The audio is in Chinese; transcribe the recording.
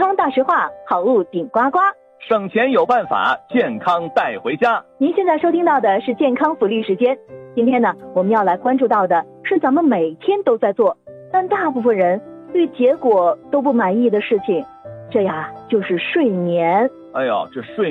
康大实话，好物顶呱呱， 省钱有办法，健康带回家。 您现在收听到的是健康福利时间。今天呢，我们要来关注到的是咱们每天都在做，但大部分人对结果都不满意的事情，这呀就是睡眠。 哎呦，这睡